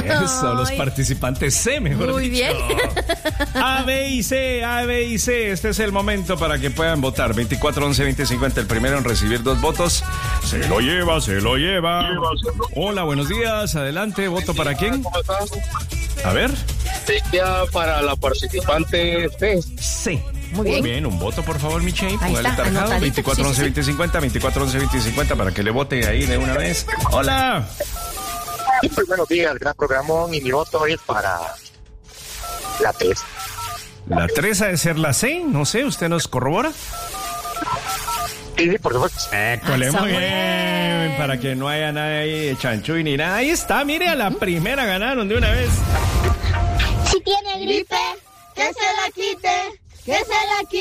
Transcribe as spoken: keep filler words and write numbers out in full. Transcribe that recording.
Eso, los participantes C, mejor Muy dicho. bien. A, B y C, A, B y C. Este es el momento para que puedan votar. veinticuatro, once, veinte, cincuenta. El primero en recibir dos votos. Se lo lleva, se lo lleva. Hola, buenos días. Adelante. ¿Voto para quién? ¿Cómo estás? A ver. Ya para la participante C. C. Muy bien. Muy bien, un voto, por favor, Michelle. Ahí Póngale está, tarjado. anotadito. veinticuatro, once, Sí, sí, veinte, cincuenta. veinticuatro, once, veinte, cincuenta para que le vote ahí de una vez. Hola. Muy buenos días, gran programón. Y mi voto es para la tres. La tres ha de ser la C. No sé, ¿usted nos corrobora? Sí, sí, por supuesto. École, Ah, muy bien. bien. Para que no haya nada ahí de chanchuy ni nada. Ahí está, mire, a la primera ganaron de una vez. Si tiene gripe, que se la quite, que se la quite.